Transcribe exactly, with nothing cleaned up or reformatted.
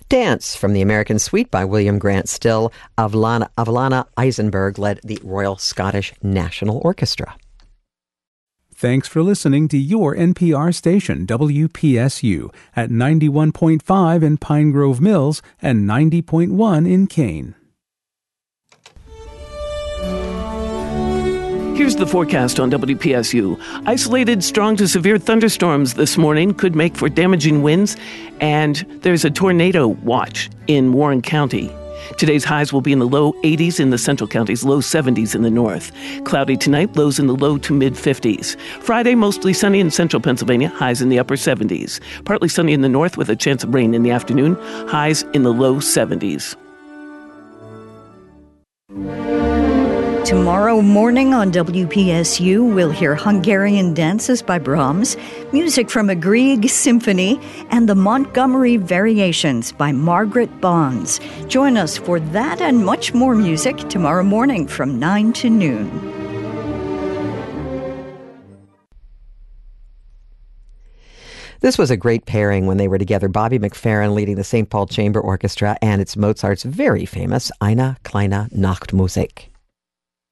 Dance from the American Suite by William Grant Still. Avalana, Avalana Eisenberg led the Royal Scottish National Orchestra. Thanks for listening to your N P R station, W P S U, at ninety-one point five in Pine Grove Mills and ninety point one in Kane. Here's the forecast on W P S U. Isolated strong to severe thunderstorms this morning could make for damaging winds, and there's a tornado watch in Warren County. Today's highs will be in the low eighties in the central counties, low seventies in the north. Cloudy tonight, lows in the low to mid fifties. Friday, mostly sunny in central Pennsylvania, highs in the upper seventies. Partly sunny in the north with a chance of rain in the afternoon, highs in the low seventies. Tomorrow morning on W P S U, we'll hear Hungarian dances by Brahms, music from a Grieg symphony, and the Montgomery Variations by Margaret Bonds. Join us for that and much more music tomorrow morning from nine to noon. This was a great pairing when they were together. Bobby McFerrin leading the Saint Paul Chamber Orchestra and it's Mozart's very famous Eine kleine Nachtmusik.